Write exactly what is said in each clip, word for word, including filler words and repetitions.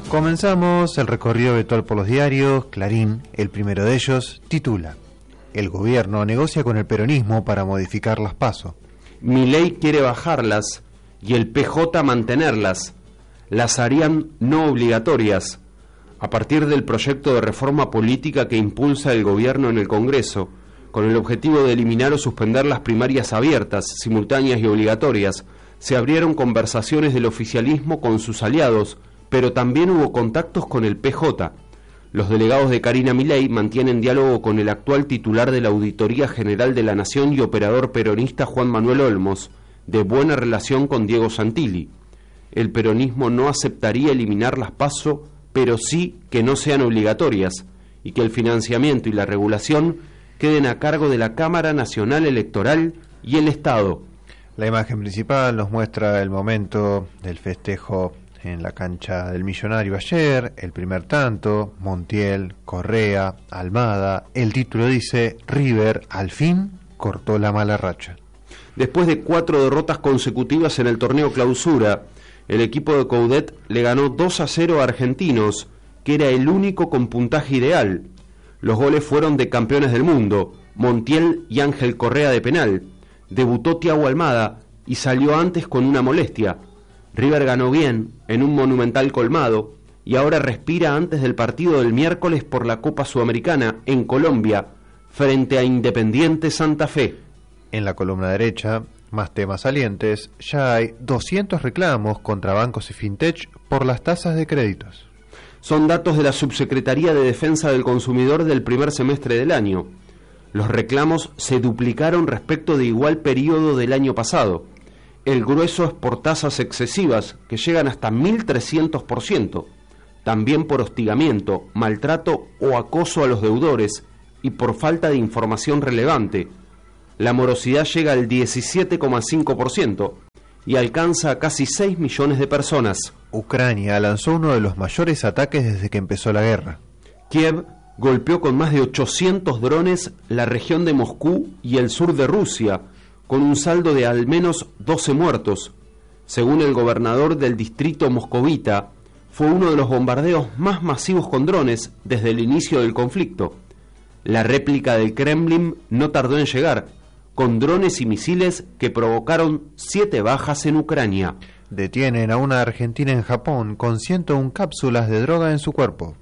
Comenzamos el recorrido habitual por los diarios. Clarín, el primero de ellos, titula: el gobierno negocia con el peronismo para modificar las PASO. Milei quiere bajarlas y el P J mantenerlas. Las harían no obligatorias. A partir del proyecto de reforma política que impulsa el gobierno en el Congreso, con el objetivo de eliminar o suspender las primarias abiertas, simultáneas y obligatorias, se abrieron conversaciones del oficialismo con sus aliados, pero también hubo contactos con el P J. Los delegados de Karina Milei mantienen diálogo con el actual titular de la Auditoría General de la Nación y operador peronista Juan Manuel Olmos, de buena relación con Diego Santilli. El peronismo no aceptaría eliminar las PASO, pero sí que no sean obligatorias, y que el financiamiento y la regulación queden a cargo de la Cámara Nacional Electoral y el Estado. La imagen principal nos muestra el momento del festejo en la cancha del Millonario ayer, el primer tanto, Montiel, Correa, Almada. El título dice: River al fin cortó la mala racha. Después de cuatro derrotas consecutivas en el torneo Clausura, el equipo de Coudet le ganó dos a cero a Argentinos, que era el único con puntaje ideal. Los goles fueron de campeones del mundo, Montiel y Ángel Correa de penal. Debutó Thiago Almada y salió antes con una molestia. River ganó bien, en un monumental colmado, y ahora respira antes del partido del miércoles por la Copa Sudamericana en Colombia, frente a Independiente Santa Fe. En la columna derecha, más temas salientes. Ya hay doscientos reclamos contra bancos y fintech por las tasas de créditos. Son datos de la Subsecretaría de Defensa del Consumidor del primer semestre del año. Los reclamos se duplicaron respecto de igual periodo del año pasado. El grueso es por tasas excesivas, que llegan hasta mil trescientos por ciento. También por hostigamiento, maltrato o acoso a los deudores y por falta de información relevante. La morosidad llega al diecisiete coma cinco por ciento y alcanza a casi seis millones de personas. Ucrania lanzó uno de los mayores ataques desde que empezó la guerra. Kiev golpeó con más de ochocientos drones la región de Moscú y el sur de Rusia, con un saldo de al menos doce muertos. Según el gobernador del distrito moscovita, fue uno de los bombardeos más masivos con drones desde el inicio del conflicto. La réplica del Kremlin no tardó en llegar, con drones y misiles que provocaron siete bajas en Ucrania. Detienen a una argentina en Japón con ciento una cápsulas de droga en su cuerpo.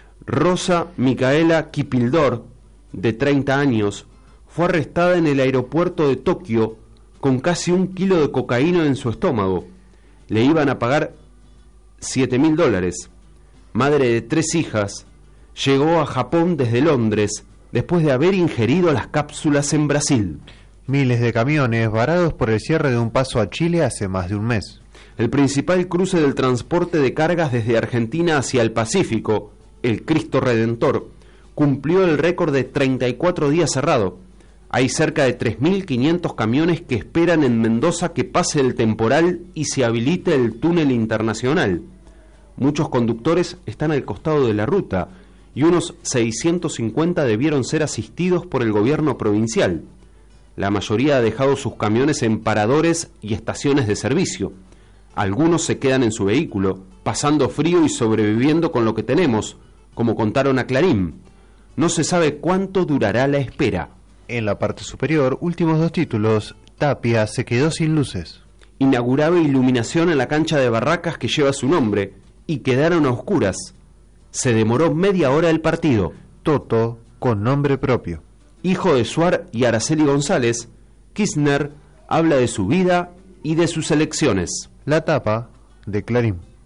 Rosa Micaela Kipildor, de treinta años, fue arrestada en el aeropuerto de Tokio con casi un kilo de cocaína en su estómago. Le iban a pagar siete mil dólares. Madre de tres hijas, llegó a Japón desde Londres después de haber ingerido las cápsulas en Brasil. Miles de camiones varados por el cierre de un paso a Chile hace más de un mes. El principal cruce del transporte de cargas desde Argentina hacia el Pacífico, el Cristo Redentor, cumplió el récord de treinta y cuatro días cerrado. Hay cerca de tres mil quinientos camiones que esperan en Mendoza que pase el temporal y se habilite el túnel internacional. Muchos conductores están al costado de la ruta y unos seiscientos cincuenta debieron ser asistidos por el gobierno provincial. La mayoría ha dejado sus camiones en paradores y estaciones de servicio. Algunos se quedan en su vehículo, pasando frío y sobreviviendo con lo que tenemos, como contaron a Clarín. No se sabe cuánto durará la espera. En la parte superior, últimos dos títulos. Tapia se quedó sin luces. Inauguraba iluminación en la cancha de Barracas que lleva su nombre y quedaron a oscuras. Se demoró media hora el partido. Toto, con nombre propio. Hijo de Suar y Araceli González, Kirchner habla de su vida y de sus elecciones. La tapa de Clarín.